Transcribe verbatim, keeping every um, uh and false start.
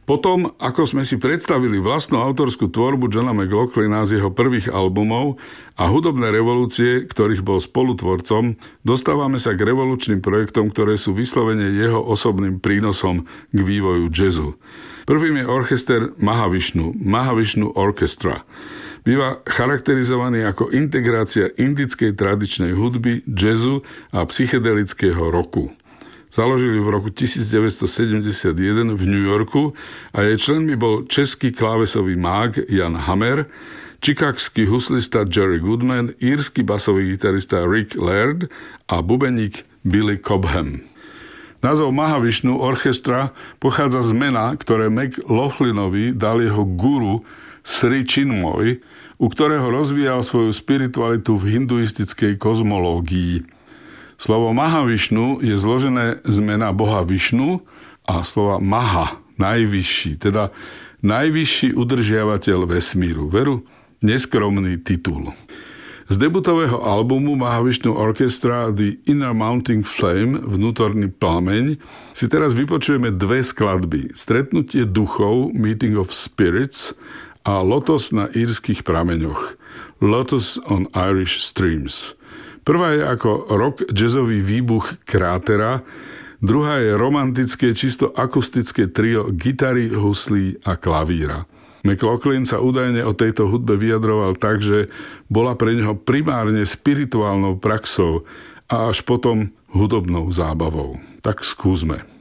Potom, ako sme si predstavili vlastnú autorskú tvorbu Johna McLaughlina z jeho prvých albumov a hudobné revolúcie, ktorých bol spolutvorcom, dostávame sa k revolučným projektom, ktoré sú vyslovene jeho osobným prínosom k vývoju jazzu. Prvým je orchester Mahavishnu, Mahavishnu Orchestra. Býva charakterizovaný ako integrácia indickej tradičnej hudby, jazzu a psychedelického roku. Založili v roku devätnásťsedemdesiatjeden v New Yorku a jej členmi bol český klávesový mág Jan Hammer, chicagský huslista Jerry Goodman, írsky basový gitarista Rick Laird a bubeník Billy Cobham. Názov Mahavishnu Orchestra pochádza z mena, ktoré McLaughlinovi dal jeho guru Sri Chinmoy, u ktorého rozvíjal svoju spiritualitu v hinduistickej kozmológii. Slovo Mahavishnu je zložené z mena boha Višnu a slova Maha, najvyšší, teda najvyšší udržiavateľ vesmíru. Veru, neskromný titul. Z debutového albumu Mahavishnu Orchestra The Inner Mounting Flame, vnútorný plameň, si teraz vypočujeme dve skladby. Stretnutie duchov, Meeting of Spirits, a Lotos na írskych prameňoch, Lotus on Irish Streams. Prvá je ako rock jazzový výbuch krátera, druhá je romantické, čisto akustické trio gitary, huslí a klavíra. McLaughlin sa údajne o tejto hudbe vyjadroval tak, že bola pre neho primárne spirituálnou praxou a až potom hudobnou zábavou. Tak skúsme.